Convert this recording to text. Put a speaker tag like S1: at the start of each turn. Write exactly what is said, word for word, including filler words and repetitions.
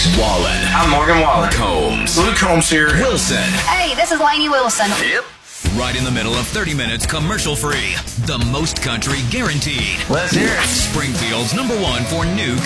S1: Brooks. Wallen.
S2: I'm Morgan Wallen.
S1: Combs.
S2: Luke Combs here.
S1: Wilson.
S3: Hey, this is Lainey Wilson.
S2: Yep.
S1: Right in the middle of thirty minutes commercial free. The most country guaranteed.
S2: Let's hear it.
S1: Springfield's number one for new